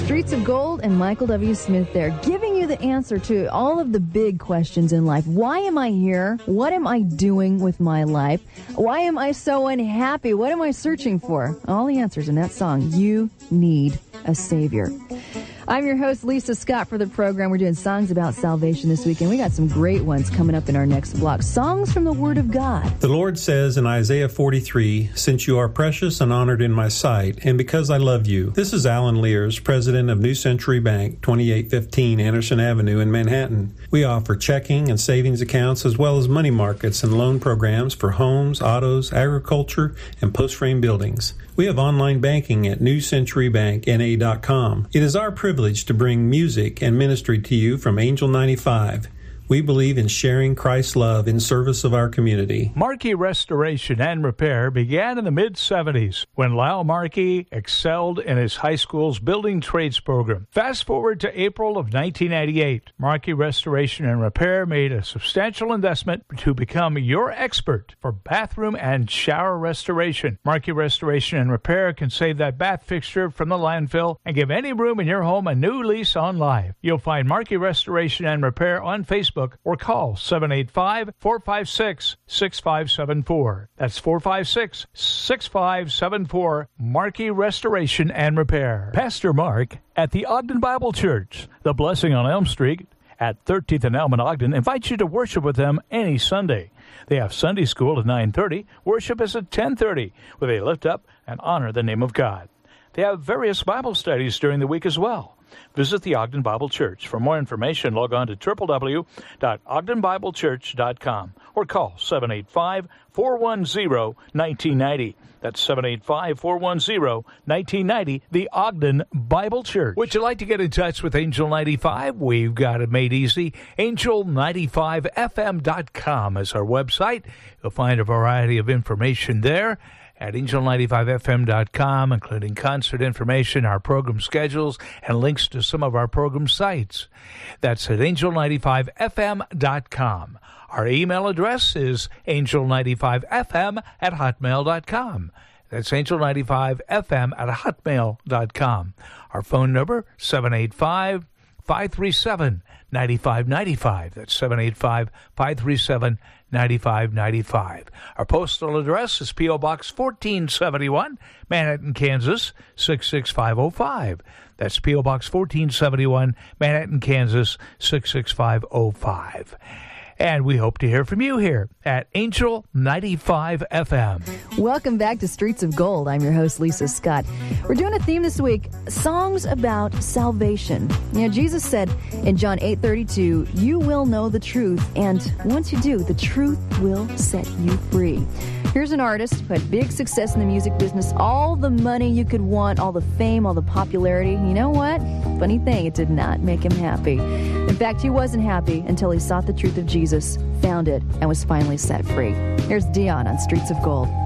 Streets of Gold and Michael W. Smith there, giving you the answer to all of the big questions in life. Why am I here? What am I doing with my life? Why am I so unhappy? What am I searching for? All the answers in that song. You need a Savior. I'm your host, Lisa Scott, for the program. We're doing songs about salvation this week, and we got some great ones coming up in our next block. Songs from the Word of God. The Lord says in Isaiah 43, "Since you are precious and honored in my sight, and because I love you." This is Alan Lears, president of New Century Bank, 2815 Anderson Avenue in Manhattan. We offer checking and savings accounts as well as money markets and loan programs for homes, autos, agriculture, and post-frame buildings. We have online banking at newcenturybankna.com. It is our privilege to bring music and ministry to you from Angel 95. We believe in sharing Christ's love in service of our community. Markey Restoration and Repair began in the mid-'70s when Lyle Markey excelled in his high school's building trades program. Fast forward to April of 1998. Markey Restoration and Repair made a substantial investment to become your expert for bathroom and shower restoration. Markey Restoration and Repair can save that bath fixture from the landfill and give any room in your home a new lease on life. You'll find Markey Restoration and Repair on Facebook or call 785-456-6574. That's 456-6574, Markey Restoration and Repair. Pastor Mark at the Ogden Bible Church, the Blessing on Elm Street at 13th and Elm in Ogden, invites you to worship with them any Sunday. They have Sunday school at 9:30. Worship is at 10:30, where they lift up and honor the name of God. They have various Bible studies during the week as well. Visit the Ogden Bible Church. For more information, log on to www.ogdenbiblechurch.com or call 785-410-1990. That's 785-410-1990, the Ogden Bible Church. Would you like to get in touch with Angel 95? We've got it made easy. Angel95fm.com is our website. You'll find a variety of information there at angel95fm.com, including concert information, our program schedules, and links to some of our program sites. That's at angel95fm.com. Our email address is angel95fm@hotmail.com. That's angel95fm@hotmail.com. Our phone number, 785-537-9595. That's 785-537-9595. Our postal address is P.O. Box 1471, Manhattan, Kansas, 66505. That's P.O. Box 1471, Manhattan, Kansas, 66505. And we hope to hear from you here at Angel 95 FM. Welcome back to Streets of Gold. I'm your host, Lisa Scott. We're doing a theme this week, songs about salvation. You know, Jesus said in John 8:32, "You will know the truth, and once you do, the truth will set you free." Here's an artist who had big success in the music business, all the money you could want, all the fame, all the popularity. You know what? Funny thing, it did not make him happy. In fact, he wasn't happy until he sought the truth of Jesus, found it, and was finally set free. Here's Dion on Streets of Gold.